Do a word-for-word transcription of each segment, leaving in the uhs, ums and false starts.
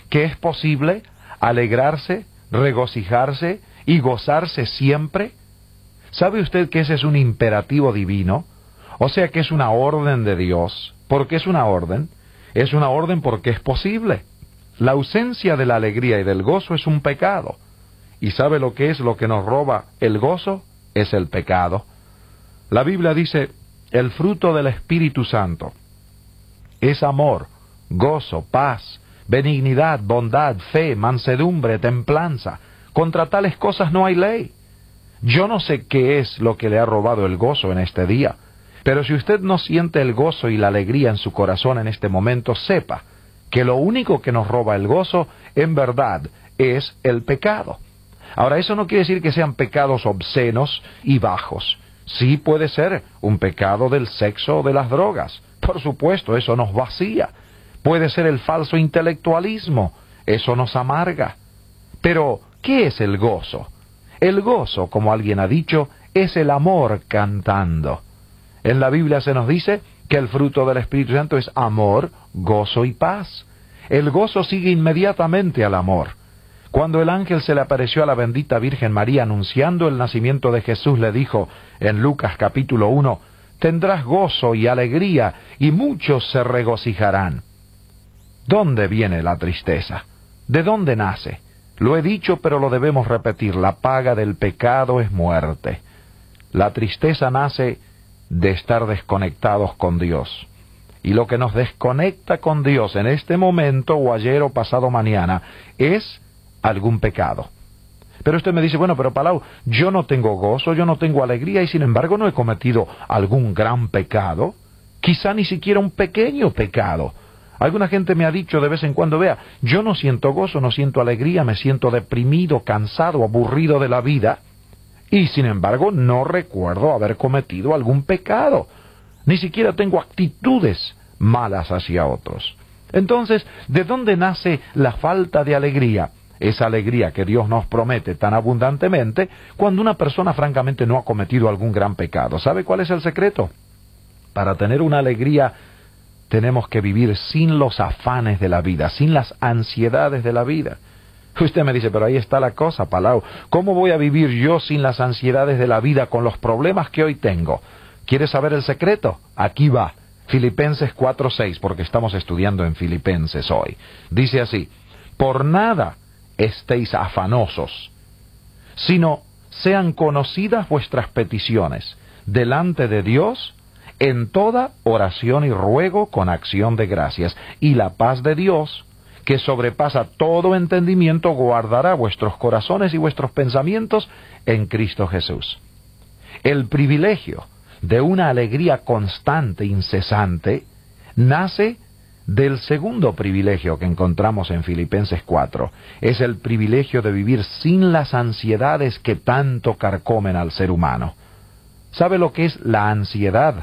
que es posible alegrarse, regocijarse y gozarse siempre? ¿Sabe usted que ese es un imperativo divino? O sea que es una orden de Dios. ¿Por qué es una orden? Es una orden porque es posible. La ausencia de la alegría y del gozo es un pecado. ¿Y sabe lo que es lo que nos roba el gozo? Es el pecado. La Biblia dice, el fruto del Espíritu Santo es amor, gozo, paz, benignidad, bondad, fe, mansedumbre, templanza. Contra tales cosas no hay ley. Yo no sé qué es lo que le ha robado el gozo en este día, pero si usted no siente el gozo y la alegría en su corazón en este momento, sepa que lo único que nos roba el gozo, en verdad, es el pecado. Ahora, eso no quiere decir que sean pecados obscenos y bajos. Sí puede ser un pecado del sexo o de las drogas. Por supuesto, eso nos vacía. Puede ser el falso intelectualismo. Eso nos amarga. Pero, ¿qué es el gozo? El gozo, como alguien ha dicho, es el amor cantando. En la Biblia se nos dice que el fruto del Espíritu Santo es amor, gozo y paz. El gozo sigue inmediatamente al amor. Cuando el ángel se le apareció a la bendita Virgen María anunciando el nacimiento de Jesús, le dijo en Lucas capítulo uno, tendrás gozo y alegría, y muchos se regocijarán. ¿Dónde viene la tristeza? ¿De dónde nace? Lo he dicho, pero lo debemos repetir, la paga del pecado es muerte. La tristeza nace de estar desconectados con Dios. Y lo que nos desconecta con Dios en este momento, o ayer o pasado mañana, es algún pecado. Pero usted me dice, bueno, pero Palau, yo no tengo gozo, yo no tengo alegría, y sin embargo no he cometido algún gran pecado, quizá ni siquiera un pequeño pecado. Alguna gente me ha dicho de vez en cuando, vea, yo no siento gozo, no siento alegría, me siento deprimido, cansado, aburrido de la vida, y sin embargo no recuerdo haber cometido algún pecado, ni siquiera tengo actitudes malas hacia otros. Entonces, ¿de dónde nace la falta de alegría? Esa alegría que Dios nos promete tan abundantemente cuando una persona francamente no ha cometido algún gran pecado. ¿Sabe cuál es el secreto? Para tener una alegría tenemos que vivir sin los afanes de la vida, sin las ansiedades de la vida. Usted me dice, pero ahí está la cosa, Palau. ¿Cómo voy a vivir yo sin las ansiedades de la vida con los problemas que hoy tengo? ¿Quieres saber el secreto? Aquí va. Filipenses cuatro seis, porque estamos estudiando en Filipenses hoy. Dice así, por nada estéis afanosos, sino sean conocidas vuestras peticiones delante de Dios en toda oración y ruego con acción de gracias, y la paz de Dios, que sobrepasa todo entendimiento, guardará vuestros corazones y vuestros pensamientos en Cristo Jesús. El privilegio de una alegría constante, incesante, nace del segundo privilegio que encontramos en Filipenses cuatro. Es el privilegio de vivir sin las ansiedades que tanto carcomen al ser humano. ¿Sabe lo que es la ansiedad?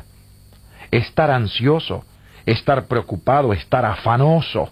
Estar ansioso, estar preocupado, estar afanoso,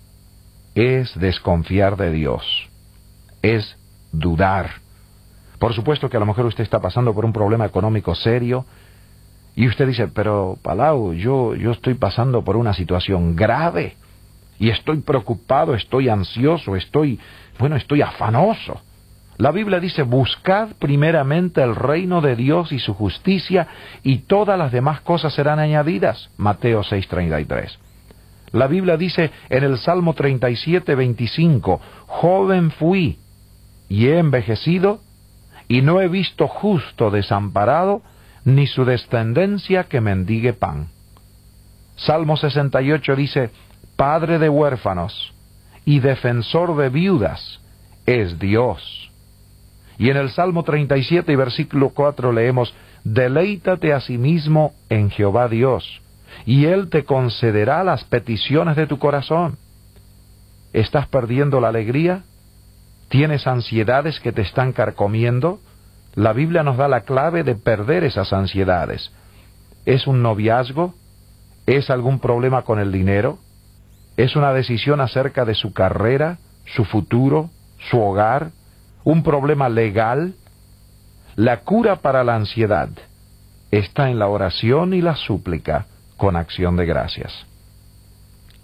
es desconfiar de Dios, es dudar. Por supuesto que a lo mejor usted está pasando por un problema económico serio, y usted dice, pero Palau, yo, yo estoy pasando por una situación grave, y estoy preocupado, estoy ansioso, estoy, bueno, estoy afanoso. La Biblia dice, buscad primeramente el reino de Dios y su justicia, y todas las demás cosas serán añadidas. Mateo seis treinta y tres. La Biblia dice en el Salmo treinta y siete veinticinco, joven fui, y he envejecido, y no he visto justo desamparado, ni su descendencia que mendigue pan. Salmo sesenta y ocho dice, Padre de huérfanos y defensor de viudas es Dios. Y en el Salmo treinta y siete y versículo cuatro leemos, deleítate a sí mismo en Jehová Dios, y Él te concederá las peticiones de tu corazón. ¿Estás perdiendo la alegría? ¿Tienes ansiedades que te están carcomiendo? La Biblia nos da la clave de perder esas ansiedades. ¿Es un noviazgo? ¿Es algún problema con el dinero? ¿Es una decisión acerca de su carrera, su futuro, su hogar? ¿Un problema legal? La cura para la ansiedad está en la oración y la súplica con acción de gracias.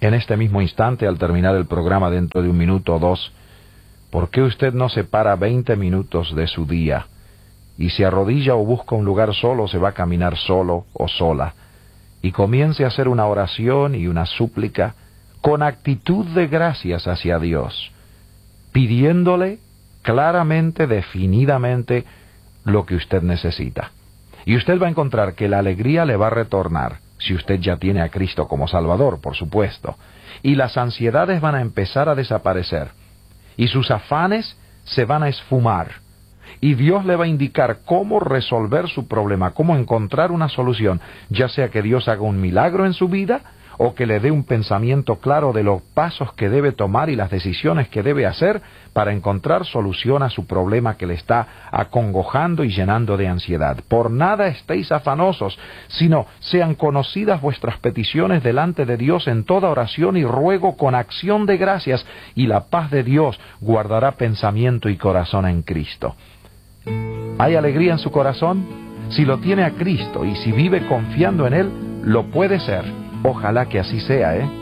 en este mismo instante, al terminar el programa dentro de un minuto o dos, ¿por qué usted no se para veinte minutos de su día y se arrodilla o busca un lugar solo, se va a caminar solo o sola, y comience a hacer una oración y una súplica con actitud de gracias hacia Dios, pidiéndole claramente, definidamente, lo que usted necesita? Y usted va a encontrar que la alegría le va a retornar, si usted ya tiene a Cristo como Salvador, por supuesto, y las ansiedades van a empezar a desaparecer, y sus afanes se van a esfumar, y Dios le va a indicar cómo resolver su problema, cómo encontrar una solución, ya sea que Dios haga un milagro en su vida, o que le dé un pensamiento claro de los pasos que debe tomar y las decisiones que debe hacer para encontrar solución a su problema que le está acongojando y llenando de ansiedad. Por nada estéis afanosos, sino sean conocidas vuestras peticiones delante de Dios en toda oración y ruego con acción de gracias, y la paz de Dios guardará pensamiento y corazón en Cristo. ¿Hay alegría en su corazón? Si lo tiene a Cristo y si vive confiando en Él, lo puede ser. Ojalá que así sea, ¿eh?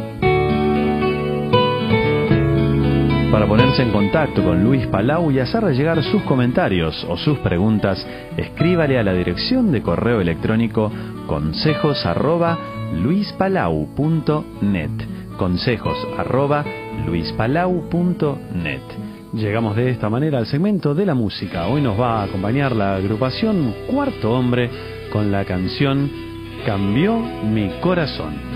Para ponerse en contacto con Luis Palau y hacerle llegar sus comentarios o sus preguntas, escríbale a la dirección de correo electrónico consejos arroba luispalau punto net. Consejos arroba luispalau punto net. Llegamos de esta manera al segmento de la música. Hoy nos va a acompañar la agrupación Cuarto Hombre con la canción Cambió mi corazón.